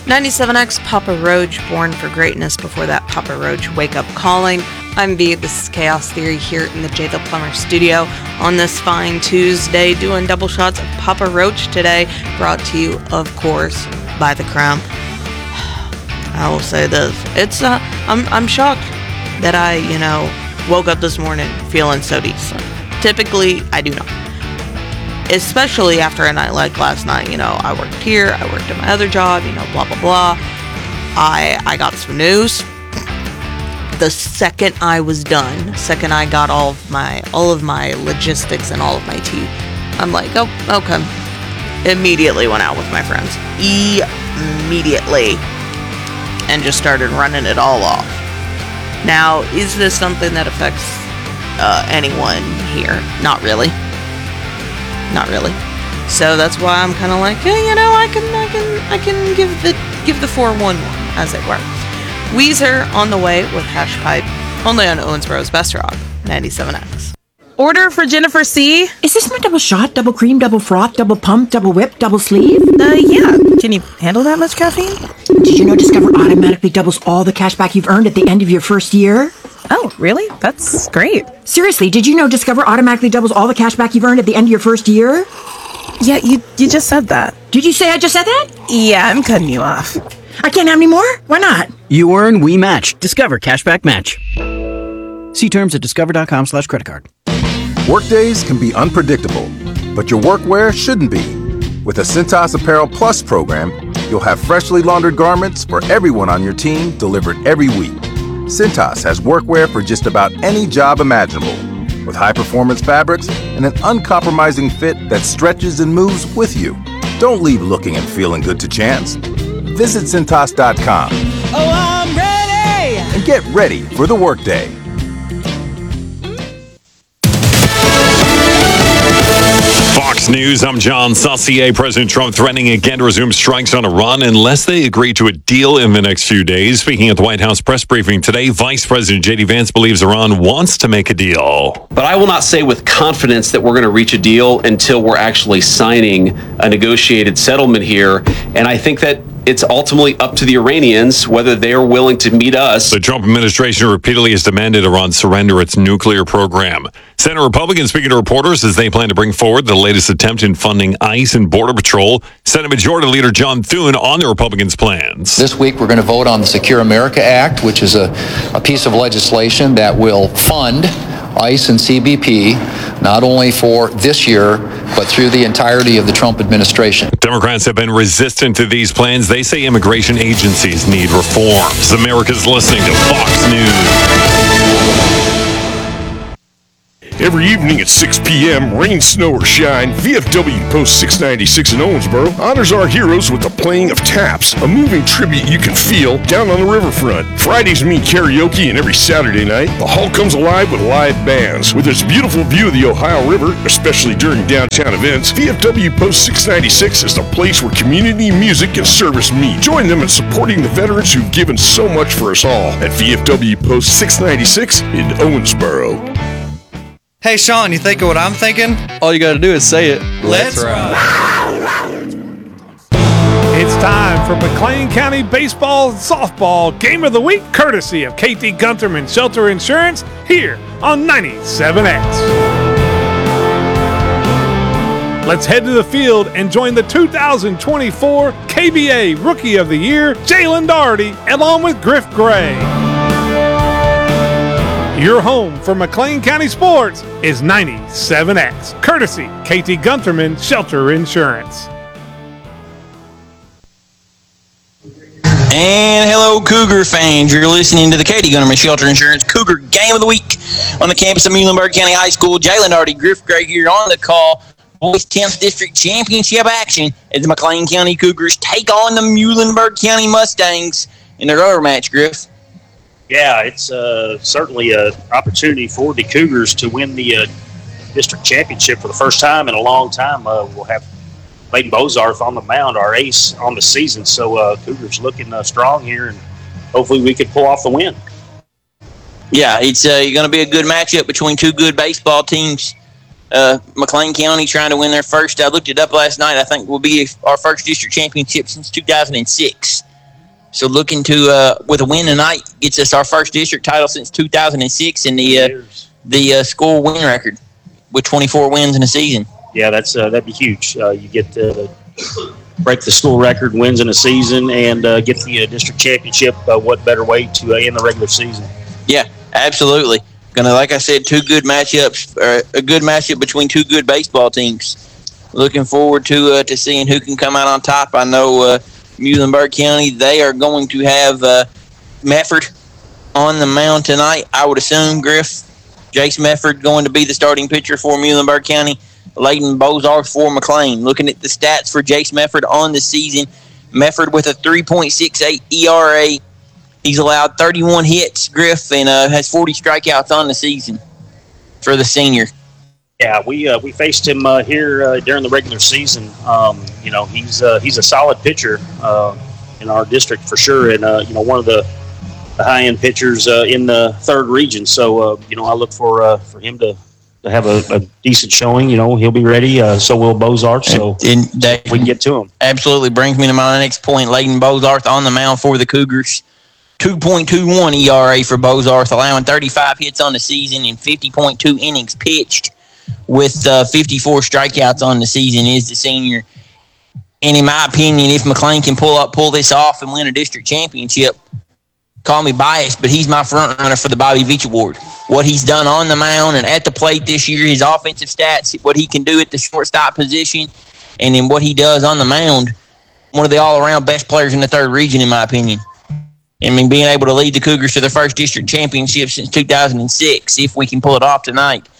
97X, Papa Roach, Born for Greatness. Before that, Papa Roach, Wake Up Calling. I'm V. This is Chaos Theory here in the Jay the Plumber studio on this fine Tuesday, doing double shots of Papa Roach today, brought to you, of course, by The Crown. I will say this. I'm shocked that I, woke up this morning feeling so decent. Typically, I do not. Especially after a night like last night. I worked here, I worked at my other job, blah, blah, blah. I got some news. The second I was done, second I got all of my logistics and all of my tea, I'm like, oh, okay. Immediately went out with my friends. Immediately. And just started running it all off. Now, is this something that affects anyone here? Not really. Not really. So that's why I'm kind of like, I can give the 411, as it were. Weezer on the way with Hash Pipe, only on Owensboro's Best Rock, 97X. Order for Jennifer C. Is this my double shot, double cream, double froth, double pump, double whip, double sleeve? Yeah. Can you handle that much caffeine? Did you know Discover automatically doubles all the cash back you've earned at the end of your first year? Oh, really? That's great. Seriously, did you know Discover automatically doubles all the cash back you've earned at the end of your first year? Yeah, you just said that. Did you say I just said that? Yeah, I'm cutting you off. I can't have any more? Why not? You earn, we match. Discover Cashback Match. See terms at discover.com/creditcard. Workdays can be unpredictable, but your workwear shouldn't be. With the Cintas Apparel Plus program, you'll have freshly laundered garments for everyone on your team delivered every week. Cintas has workwear for just about any job imaginable, with high-performance fabrics and an uncompromising fit that stretches and moves with you. Don't leave looking and feeling good to chance. Visit Cintas.com. Oh, I'm ready! And get ready for the workday. Fox News, I'm John Saucier. President Trump threatening again to resume strikes on Iran unless they agree to a deal in the next few days. Speaking at the White House press briefing today, Vice President J.D. Vance believes Iran wants to make a deal. But I will not say with confidence that we're going to reach a deal until we're actually signing a negotiated settlement here. And I think that it's ultimately up to the Iranians whether they're willing to meet us. The Trump administration repeatedly has demanded Iran surrender its nuclear program. Senate Republicans speaking to reporters as they plan to bring forward the latest attempt in funding ICE and Border Patrol. Senate Majority Leader John Thune on the Republicans' plans. This week we're going to vote on the Secure America Act, which is a piece of legislation that will fund ICE and CBP, not only for this year, but through the entirety of the Trump administration. Democrats have been resistant to these plans. They say immigration agencies need reforms. America's listening to Fox News. Every evening at 6 p.m., rain, snow, or shine, VFW Post 696 in Owensboro honors our heroes with the playing of Taps, a moving tribute you can feel down on the riverfront. Fridays mean karaoke, and every Saturday night, the hall comes alive with live bands. With its beautiful view of the Ohio River, especially during downtown events, VFW Post 696 is the place where community music and service meet. Join them in supporting the veterans who've given so much for us all at VFW Post 696 in Owensboro. Hey, Sean, you think of what I'm thinking? All you gotta do is say it. Let's ride. It's time for McLean County Baseball and Softball Game of the Week, courtesy of KT Guntherman Shelter Insurance, here on 97X. Let's head to the field and join the 2024 KBA Rookie of the Year, Jalen Doherty, along with Griff Gray. Your home for McLean County Sports is 97X, courtesy KT Guntherman Shelter Insurance. And hello, Cougar fans. You're listening to the KT Guntherman Shelter Insurance Cougar Game of the Week on the campus of Muhlenberg County High School. Jalen Doherty, Griff Gray here on the call. Boys 10th District Championship action as the McLean County Cougars take on the Muhlenberg County Mustangs in their rubber match, Griff. Yeah, it's certainly an opportunity for the Cougars to win the district championship for the first time in a long time. We'll have Clayton Bozarth on the mound, our ace on the season. So Cougars looking strong here, and hopefully we can pull off the win. Yeah, it's going to be a good matchup between two good baseball teams. McLean County trying to win their first. I looked it up last night. I think will be our first district championship since 2006. So looking to, with a win tonight, gets us our first district title since 2006 in the school win record with 24 wins in a season. Yeah, that'd be huge. You get to break the school record, wins in a season, and get the district championship. What better way to end the regular season? Yeah, absolutely. Like I said, two good matchups, a good matchup between two good baseball teams. Looking forward to seeing who can come out on top. I know Muhlenberg County, they are going to have Mefford on the mound tonight. I would assume, Griff, Jace Mefford going to be the starting pitcher for Muhlenberg County. Leighton Bozarth for McLean. Looking at the stats for Jace Mefford on the season, Mefford with a 3.68 ERA. He's allowed 31 hits, Griff, and has 40 strikeouts on the season for the senior. Yeah, we faced him here during the regular season. He's a solid pitcher in our district for sure, and one of the high-end pitchers in the third region. So I look for him to have a decent showing. He'll be ready. So will Bozarth. So we can get to him. Absolutely brings me to my next point. Leighton Bozarth on the mound for the Cougars. 2.21 ERA for Bozarth, allowing 35 hits on the season and 50.2 innings pitched, with 54 strikeouts on the season, is the senior. And in my opinion, if McLean can pull this off and win a district championship, call me biased, but he's my front runner for the Bobby Veach Award. What he's done on the mound and at the plate this year, his offensive stats, what he can do at the shortstop position, and then what he does on the mound, one of the all-around best players in the third region, in my opinion. I mean, being able to lead the Cougars to their first district championship since 2006, if we can pull it off tonight,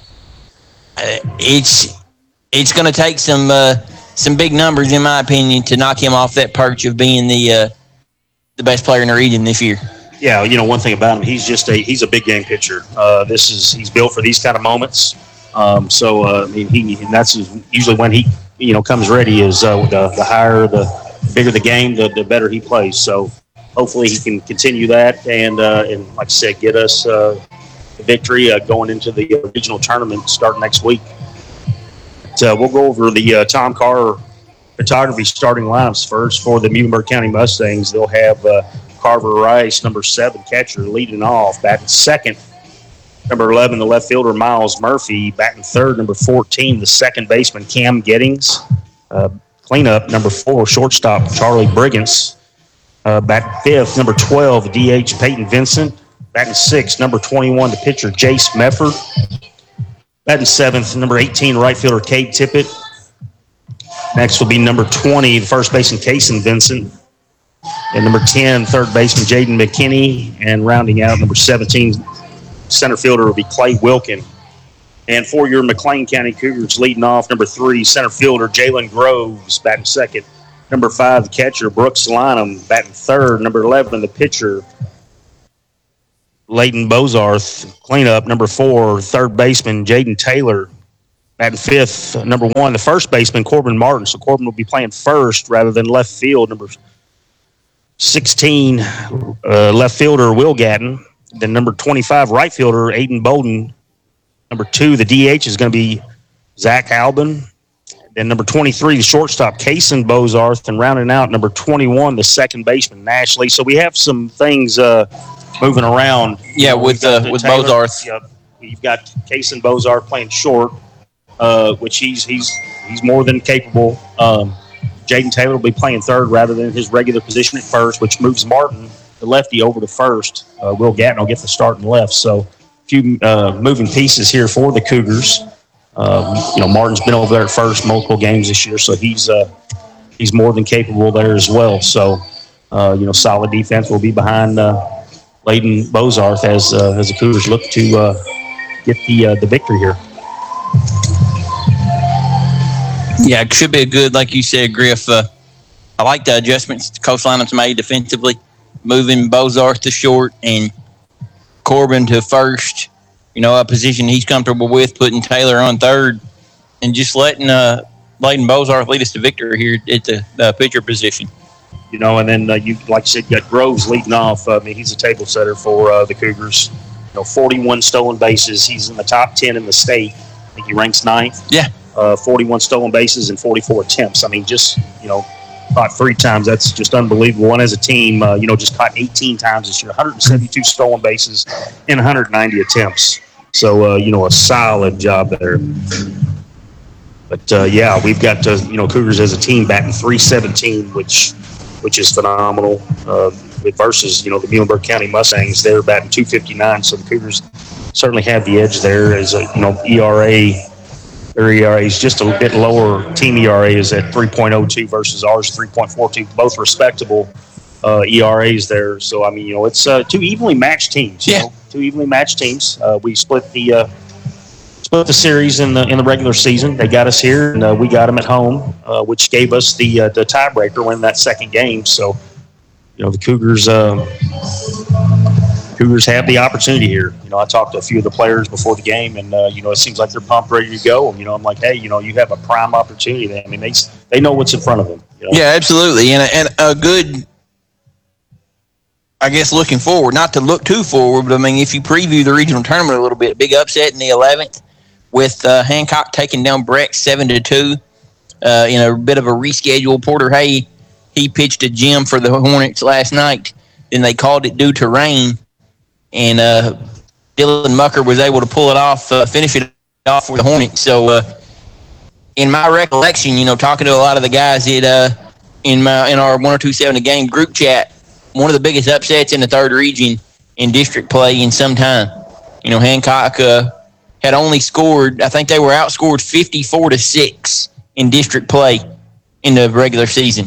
it's going to take some big numbers, in my opinion, to knock him off that perch of being the best player in the region this year. Yeah, one thing about him, he's a big game pitcher. He's built for these kind of moments. That's usually when he comes ready is the higher, the bigger the game, the better he plays. So hopefully he can continue that and like I said, get us the victory going into the regional tournament starting next week. We'll go over the Tom Carr photography starting lineups first for the Muhlenberg County Mustangs. They'll have Carver Rice, number 7 catcher, leading off. Batting second, number 11, the left fielder Miles Murphy. Batting third, number 14, the second baseman Cam Gettings. Cleanup, number 4, shortstop Charlie Briggins. Batting fifth, number 12, DH Peyton Vincent. Batting sixth, number 21, the pitcher Jace Mefford. Batting seventh, number 18, right fielder Cade Tippett. Next will be number 20, the first baseman Kason Vincent. And number 10, third baseman Jaden McKinney. And rounding out, number 17, center fielder will be Clay Wilkin. And for your McLean County Cougars, leading off, number 3, center fielder Jalen Groves, batting second. Number 5, the catcher Brooks Lynham, batting third. Number 11, the pitcher Leighton Bozarth. Cleanup, number 4, third baseman Jaden Taylor. Batting fifth, number 1, the first baseman Corbin Martin. So Corbin will be playing first rather than left field. Number 16, left fielder Will Gatton. Then number 25, right fielder Aiden Bowden. Number 2, the DH is going to be Zach Albin. Then number 23, the shortstop Kason Bozarth. And rounding out, number 21, the second baseman Nashley. So we have some things moving around. Yeah, with Bozarth. Yeah, you've got Kason Bozarth playing short, which he's more than capable. Jaden Taylor will be playing third rather than his regular position at first, which moves Martin, the lefty, over to first. Will Gatton will get the start in left. So a few moving pieces here for the Cougars. Martin's been over there at first multiple games this year, so he's more than capable there as well. So, solid defense will be behind Leighton Bozarth as the Cougars look to get the victory here. Yeah, it should be a good, like you said, Griff. I like the adjustments Coach Lynham's made defensively, moving Bozarth to short and Corbin to first. A position he's comfortable with, putting Taylor on third, and just letting Leighton Bozarth lead us to victory here at the pitcher position. And then like you said, you got Groves leading off. He's a table setter for the Cougars. 41 stolen bases. He's in the top 10 in the state. I think he ranks 9th. Yeah. 41 stolen bases and 44 attempts. caught 3 times. That's just unbelievable. One as a team, just caught 18 times this year, 172 stolen bases in 190 attempts. So, a solid job there. But, we've got, Cougars as a team batting .317, which is phenomenal. Versus, the Muhlenberg County Mustangs, they're batting .259. So the Cougars certainly have the edge there. As ERA, their ERA is just a bit lower. Team ERA is at 3.02 versus ours 3.42. Both respectable ERAs there. So it's 2 evenly matched teams. Yeah. 2 evenly matched teams. We split the series in the regular season. They got us here, and we got them at home, which gave us the tiebreaker win that second game. So, the Cougars have the opportunity here. I talked to a few of the players before the game, and it seems like they're pumped, ready to go. I'm like, hey, you have a prime opportunity. They know what's in front of them. Yeah, absolutely, and a good. I guess looking forward, not to look too forward, but if you preview the regional tournament a little bit, big upset in the 11th with Hancock taking down Breck 7-2 in a bit of a reschedule. Porter Hay, he pitched a gem for the Hornets last night. Then they called it due to rain, and Dylan Mucker was able to pull it off, finish it off for the Hornets. So, in my recollection, talking to a lot of the guys in our 1027 A Game group chat, one of the biggest upsets in the third region in district play in some time. Hancock had only scored, I think they were outscored 54-6 in district play in the regular season,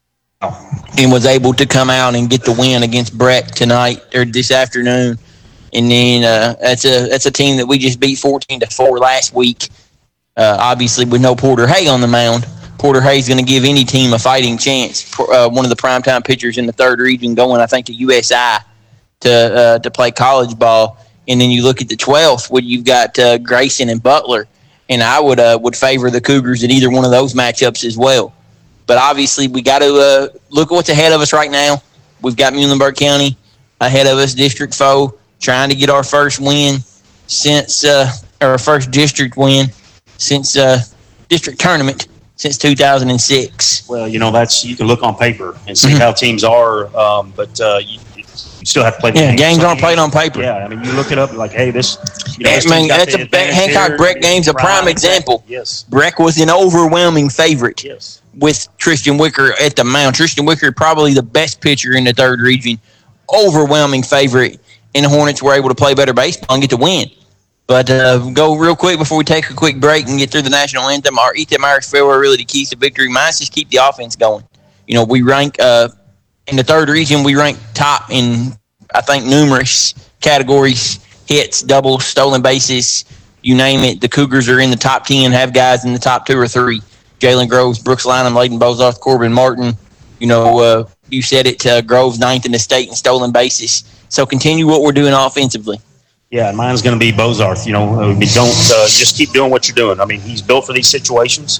and was able to come out and get the win against Breck tonight or this afternoon. And then that's a team that we just beat 14-4 last week. Obviously, with no Porter Hay on the mound. Porter Hay's going to give any team a fighting chance. One of the primetime pitchers in the third region going, I think, to USI to play college ball. And then you look at the 12th, where you've got Grayson and Butler. And I would favor the Cougars in either one of those matchups as well. But obviously, we got to look at what's ahead of us right now. We've got Muhlenberg County ahead of us, district foe, trying to get our first win since our first district win since district tournament since 2006. Well, that's, you can look on paper and see how teams are, but you still have to play the game. Games aren't played on paper. Yeah, you look it up like, hey, this. That's a Hancock Breck game's a prime example. Yes. Breck was an overwhelming favorite. Yes. With Tristan Wicker at the mound. Tristan Wicker, probably the best pitcher in the third region. Overwhelming favorite. And the Hornets were able to play better baseball and get the win. But go real quick before we take a quick break and get through the national anthem. Our Ethan Myers failure really the keys to victory. Mine's just keep the offense going. We rank in the third region. We rank top in, I think, numerous categories: hits, doubles, stolen bases, you name it. The Cougars are in the top 10. Have guys in the top 2 or 3. Jalen Groves, Brooks Lynham, Layden Bozarth, Corbin Martin. You said it. Groves 9th in the state in stolen bases. So continue what we're doing offensively. Yeah, mine's going to be Bozarth. Don't just keep doing what you're doing. He's built for these situations.